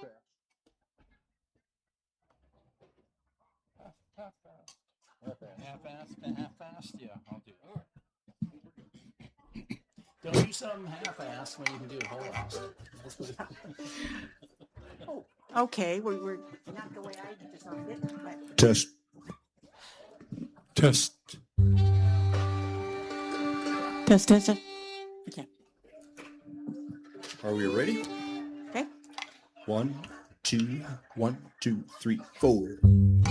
Half-assed? Yeah, I'll do it. Don't do something half-assed when you can do it whole-assed. Okay, we're not the way I designed it, but Test. test. Okay. Are we ready? Okay. 1, 2, 1, 2, 3, 4.